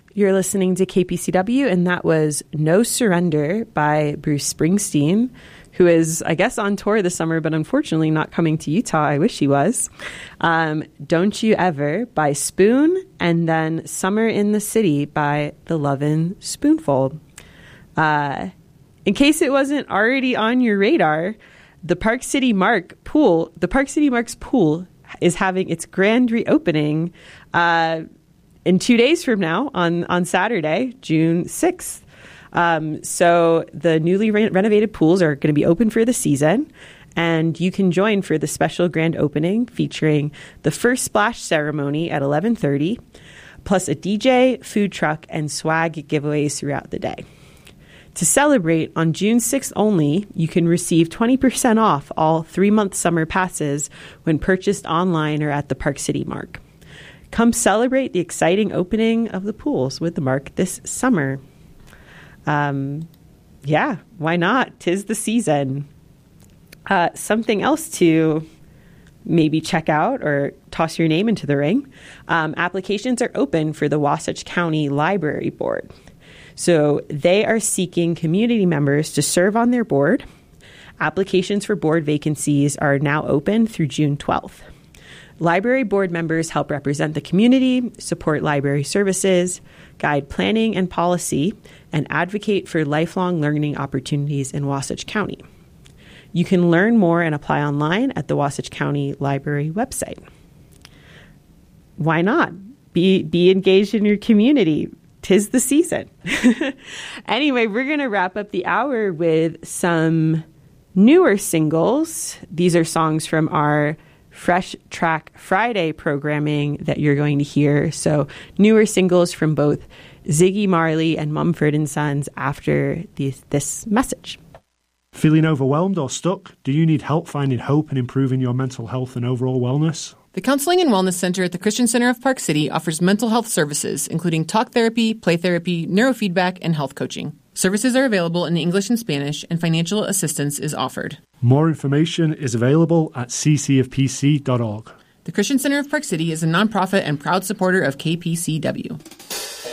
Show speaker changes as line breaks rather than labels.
You're listening to KPCW, and that was No Surrender by Bruce Springsteen, who is, I guess, on tour this summer, but unfortunately not coming to Utah. I wish he was. Don't You Ever by Spoon, and then Summer in the City by The Lovin' Spoonful. In case it wasn't already on your radar, the Park City Mark's pool is having its grand reopening in 2 days from now on Saturday, June 6th. So the newly renovated pools are going to be open for the season, and you can join for the special grand opening featuring the first splash ceremony at 11:30, plus a DJ, food truck, and swag giveaways throughout the day. To celebrate, on June 6th only, you can receive 20% off all 3-month summer passes when purchased online or at the Park City Mark. Come celebrate the exciting opening of the pools with the Mark this summer. Yeah, why not? 'Tis the season. Something else to maybe check out or toss your name into the ring. Applications are open for the Wasatch County Library Board. So they are seeking community members to serve on their board. Applications for board vacancies are now open through June 12th. Library board members help represent the community, support library services, guide planning and policy, and advocate for lifelong learning opportunities in Wasatch County. You can learn more and apply online at the Wasatch County Library website. Why not? Be engaged in your community. 'Tis the season. Anyway, we're going to wrap up the hour with some newer singles. These are songs from our Fresh Track Friday programming that you're going to hear. So newer singles from both Ziggy Marley and Mumford & Sons after this message.
Feeling overwhelmed or stuck? Do you need help finding hope and improving your mental health and overall wellness?
The Counseling and Wellness Center at the Christian Center of Park City offers mental health services, including talk therapy, play therapy, neurofeedback, and health coaching. Services are available in English and Spanish, and financial assistance is offered.
More information is available at ccofpc.org.
The Christian Center of Park City is a nonprofit and proud supporter of KPCW.